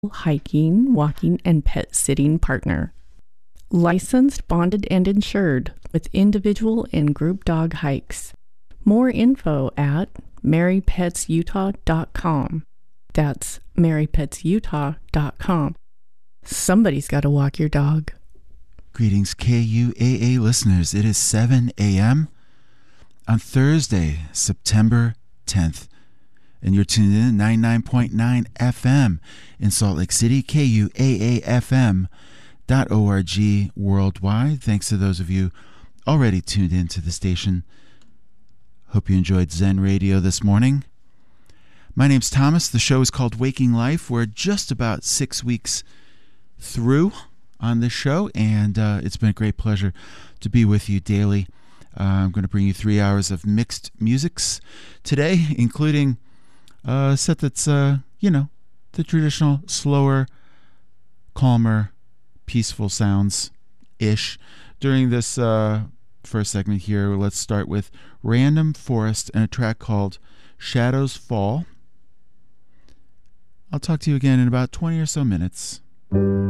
hiking, walking, and pet sitting partner. Licensed, bonded, and insured with individual and group dog hikes. More info at marypetsutah.com. That's marypetsutah.com. Somebody's got to walk your dog. Greetings, KUAA listeners. It is 7 a.m. on Thursday, September 10th. And you're tuned in to 99.9 FM in Salt Lake City, KUAAFM.org worldwide. Thanks to those of you already tuned in to the station. Hope you enjoyed Zen Radio this morning. My name's Thomas. The show is called Waking Life. We're just about 6 weeks through on this show, and it's been a great pleasure to be with you daily. I'm going to bring you 3 hours of mixed musics today, including a set that's, the traditional, slower, calmer, peaceful sounds-ish. During this first segment here, let's start with Random Forest and a track called Shadows Fall. I'll talk to you again in about 20 or so minutes.